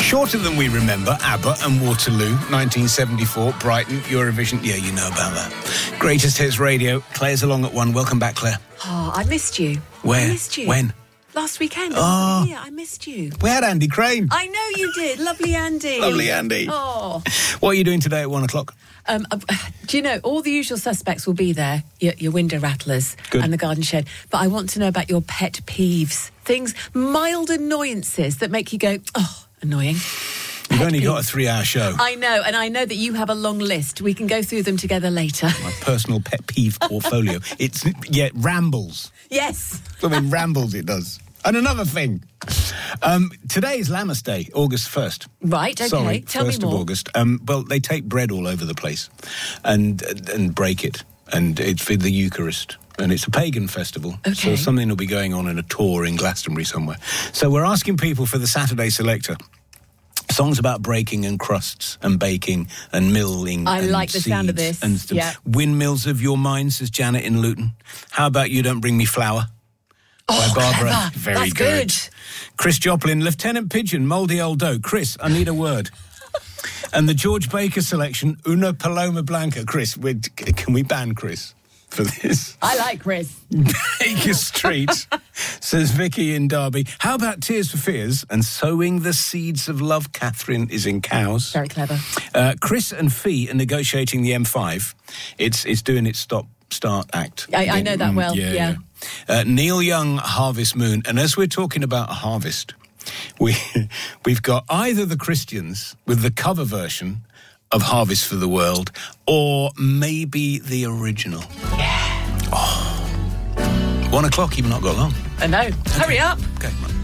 Shorter than we remember, ABBA and Waterloo, 1974, Brighton, Eurovision. Yeah, you know about that. Greatest Hits Radio. Claire's along at 1. Welcome back, Claire. Oh, I missed you. Where? I missed you. When? Last weekend. Oh. Yeah, I missed you. We had Andy Crane. I know you did. Lovely Andy. Lovely Andy. Oh. What are you doing today at 1 o'clock? Do you know, all the usual suspects will be there, your window rattlers Good. and the garden shed. But I want to know about your pet peeves. Things, mild annoyances that make you go, oh, annoying. You've only got a 3-hour show. I know, and I know that you have a long list. We can go through them together later. My personal pet peeve portfolio. It rambles. Yes. I mean, rambles it does. And another thing. Today is Lammas Day, August 1st. Right, okay. Sorry, Tell me 1st more. of August. Well, they take bread all over the place and break it. And it's for the Eucharist. And it's a pagan festival. Okay. So something will be going on in a tour in Glastonbury somewhere. So we're asking people for the Saturday Selector. Songs about breaking and crusts and baking and milling. I and like the sound of seeds this. And stuff. Yeah. Windmills of Your Mind, says Janet in Luton. How about You Don't Bring Me Flour? By Barbara. Clever. Very That's good. Chris Joplin, Lieutenant Pigeon, Mouldy Old Dough. Chris, I need a word. And the George Baker selection, Una Paloma Blanca. Chris, can we ban Chris for this? I like Chris. Baker Street, says Vicky in Derby. How about Tears for Fears and Sowing the Seeds of Love? Catherine is in Cowes. Very clever. Chris and Fee are negotiating the M5. It's doing its stop-start act. I know that well, yeah. Neil Young, Harvest Moon. And as we're talking about harvest, we've got either the Christians with the cover version of Harvest for the World or maybe the original. Yeah. Oh. 1 o'clock, you've not got long. I know. Hurry up. Okay.